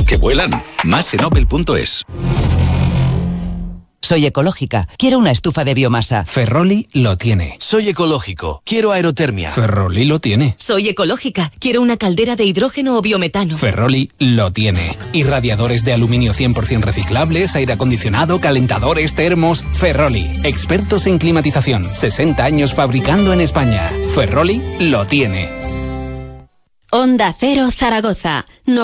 que vuelan. Más en opel.es. Soy ecológica. Quiero una estufa de biomasa. Ferroli lo tiene. Soy ecológico. Quiero aerotermia. Ferroli lo tiene. Soy ecológica. Quiero una caldera de hidrógeno o biometano. Ferroli lo tiene. Irradiadores de aluminio 100% reciclables, aire acondicionado, calentadores, termos. Ferroli. Expertos en climatización. 60 años fabricando en España. Ferroli lo tiene. Onda Cero Zaragoza.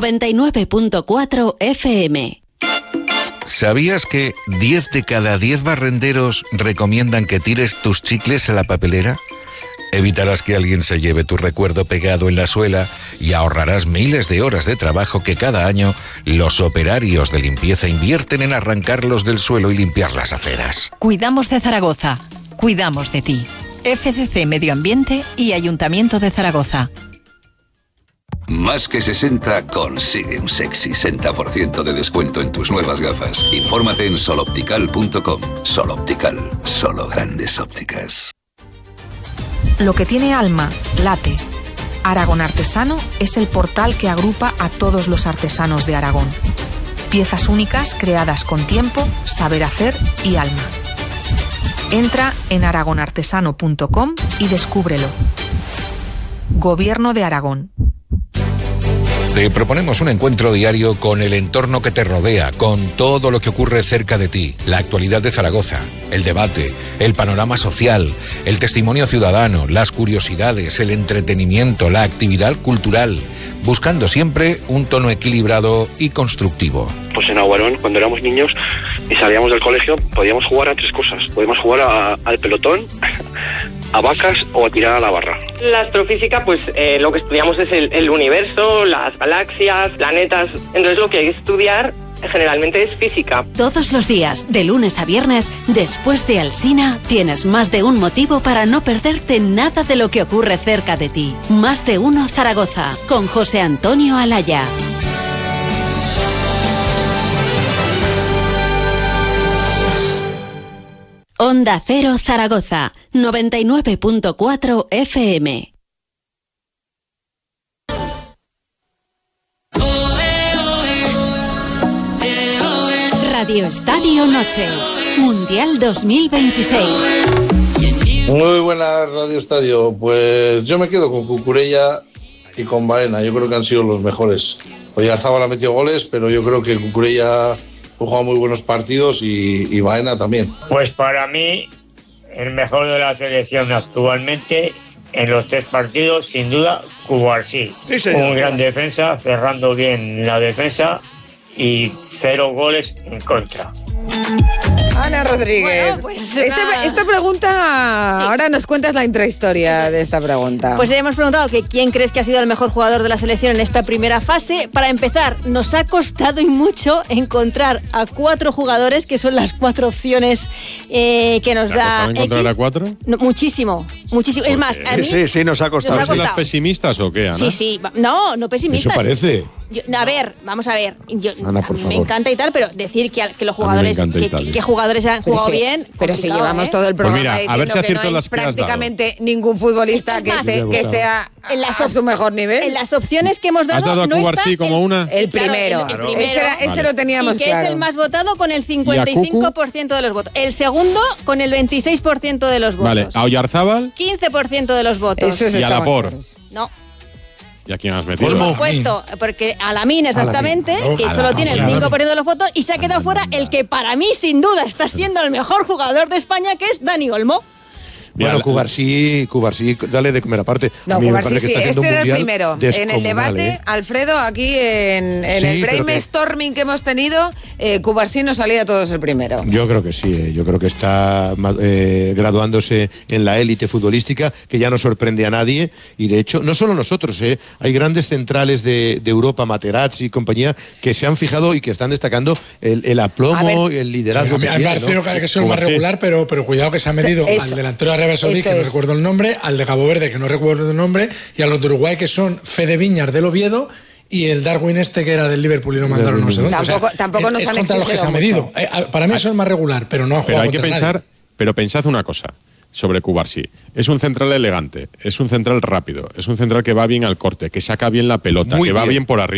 99.4 FM. ¿Sabías que 10 de cada 10 barrenderos recomiendan que tires tus chicles a la papelera? Evitarás que alguien se lleve tu recuerdo pegado en la suela y ahorrarás miles de horas de trabajo que cada año los operarios de limpieza invierten en arrancarlos del suelo y limpiar las aceras. Cuidamos de Zaragoza. Cuidamos de ti. FCC Medio Ambiente y Ayuntamiento de Zaragoza. Más que 60 consigue un sexy 60% de descuento en tus nuevas gafas. Infórmate en soloptical.com. Soloptical, solo grandes ópticas. Lo que tiene alma, late. Aragón Artesano es el portal que agrupa a todos los artesanos de Aragón. Piezas únicas creadas con tiempo, saber hacer y alma. Entra en aragonartesano.com y descúbrelo. Gobierno de Aragón. Te proponemos un encuentro diario con el entorno que te rodea, con todo lo que ocurre cerca de ti, la actualidad de Zaragoza, el debate, el panorama social, el testimonio ciudadano, las curiosidades, el entretenimiento, la actividad cultural, buscando siempre un tono equilibrado y constructivo. Pues en Aguarón, cuando éramos niños y salíamos del colegio, podíamos jugar a 3 cosas. Podíamos jugar al pelotón, a vacas o a tirar a la barra. La astrofísica, pues lo que estudiamos es el universo, las galaxias, planetas. Entonces lo que hay que estudiar generalmente es física. Todos los días, de lunes a viernes, después de Alsina, tienes más de un motivo para no perderte nada de lo que ocurre cerca de ti. Más de uno Zaragoza, con José Antonio Alaya. Onda Cero Zaragoza, 99.4 FM. Radio Estadio Noche, Mundial 2026. Muy buena Radio Estadio. Pues yo me quedo con Cucurella y con Baena. Yo creo que han sido los mejores. Oyarzábal ha metido goles, pero yo creo que Cucurella ha jugado muy buenos partidos y Baena también. Pues para mí, el mejor de la selección actualmente en los 3 partidos, sin duda, Cubarsí. Sí, un gran defensa, cerrando bien la defensa y 0 goles en contra. Ana Rodríguez, bueno, pues esta pregunta, sí. Ahora nos cuentas la intrahistoria de esta pregunta. Pues hemos preguntado que quién crees que ha sido el mejor jugador de la selección en esta primera fase. Para empezar, nos ha costado y mucho encontrar a 4 jugadores, que son las 4 opciones que nos da X. ¿Encontrar a 4? No, muchísimo. Es más, a mí... Sí, nos ha costado. ¿Son las pesimistas o qué, Ana? Sí. No pesimistas. Eso parece. Vamos a ver. Ana, por favor. Me encanta y tal, pero decir que los jugadores, que jugadores han jugado bien. Pero si llevamos todo el programa diciendo que no hay prácticamente ningún futbolista que esté a su mejor nivel. En las opciones que hemos dado, ¿has dado a Cubarsí como una? El primero. Claro. Ese lo teníamos claro. Y que es el más votado con el 55% de los votos. El segundo con el 26% de los votos. Vale, a Oyarzábal 15% de los votos. Y a Laporte. No. ¿Y a quién has metido? Por supuesto, porque Alamín exactamente, que solo tiene el 5% de los votos, y se ha quedado fuera el que para mí sin duda está siendo el mejor jugador de España, que es Dani Olmo. Bueno, Cubarsí, dale de comer aparte. No, Cubarsí sí, este era el primero. En el debate, Alfredo, aquí en el brainstorming que hemos tenido, Cubarsí nos salía todos el primero. Yo creo que sí, yo creo que está graduándose en la élite futbolística, que ya no sorprende a nadie, y de hecho, no solo nosotros, hay grandes centrales de Europa, Materazzi y compañía, que se han fijado y que están destacando el aplomo, el liderazgo. Sí, a mí me parece que es el más regular, pero cuidado que se ha medido al delantero de Arabia Saudí, que no recuerdo el nombre, al de Cabo Verde, que no recuerdo el nombre, y a los de Uruguay, que son Fede Viñar del Oviedo y el Darwin que era del Liverpool y lo mandaron no sé dónde. Tampoco nos han contra los que se ha medido. Para mí eso es más regular, pero no ha jugado contra nadie. Pero pensad una cosa sobre Cubarsí. Es un central elegante, es un central rápido, es un central que va bien al corte, que saca bien la pelota, que va bien por arriba.